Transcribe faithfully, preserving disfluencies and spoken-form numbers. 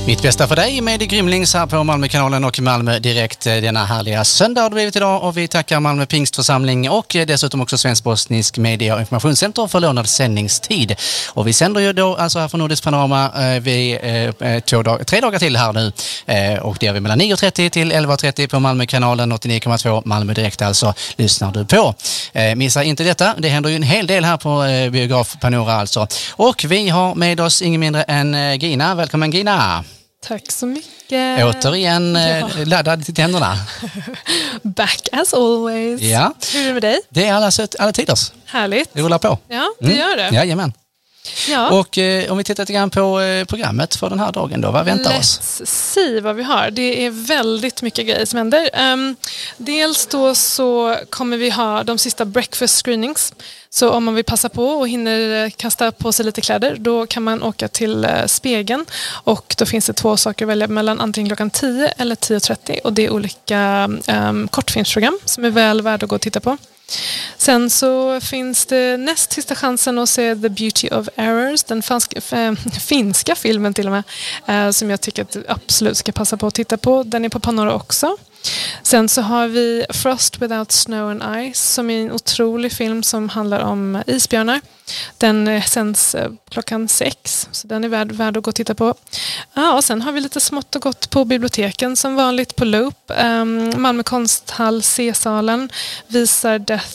Mitt bästa för dig med Grymlings här på Malmökanalen och Malmö Direkt denna härliga söndag har det blivit idag, och vi tackar Malmö Pingstförsamling och dessutom också Svensk-Bosnisk Media- och Informationscenter för lånad sändningstid. Och vi sänder ju då alltså här från Nordisk Panorama eh, vid eh, två dag- tre dagar till här nu, eh, och det är vi mellan nio och trettio till elva och trettio på Malmökanalen åttionio komma två Malmö Direkt, alltså lyssnar du på. Eh, missa inte detta, det händer ju en hel del här på eh, Biograf Panora alltså. Och vi har med oss ingen mindre än eh, Gina. Välkommen Gina! Tack så mycket. Återigen ja. laddad till tänderna. Back as always. Ja. Hur är det med dig? Det är alla, alla tiders. Härligt. Det rullar på. Ja, det mm. gör det. Jajamän. Ja. Och eh, om vi tittar lite grann på eh, programmet för den här dagen då, vad väntar oss? Let's see vad vi har. Det är väldigt mycket grejer som händer. Um, dels då så kommer vi ha de sista breakfast screenings. Så om man vill passa på och hinner kasta på sig lite kläder, då kan man åka till uh, Spegeln. Och då finns det två saker att välja mellan, antingen klockan tio eller tio och trettio. Och det är olika um, kortfilmsprogram som är väl värda att gå och titta på. Sen så finns det näst sista chansen att se The Beauty of Errors, den fanska, f- finska filmen till och med, eh, som jag tycker att du absolut ska passa på att titta på. Den är på Panora också. Sen så har vi Frost Without Snow and Ice, som är en otrolig film som handlar om isbjörnar. Den sänds klockan sex, så den är värd, värd att gå och titta på. Ja, och sen har vi lite smått och gott på biblioteken som vanligt på Loop. Um, Malmö Konsthall C-salen visar Death